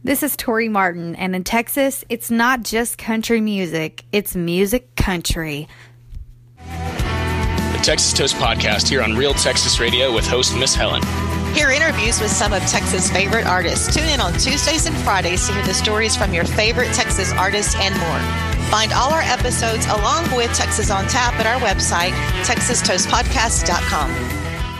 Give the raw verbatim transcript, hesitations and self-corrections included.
This is Tori Martin, and in Texas, it's not just country music, it's music country. The Texas Toast Podcast here on Real Texas Radio with host Miss Helen. Hear interviews with some of Texas' favorite artists. Tune in on Tuesdays and Fridays to hear the stories from your favorite Texas artists and more. Find all our episodes along with Texas on Tap at our website, texas toast podcast dot com.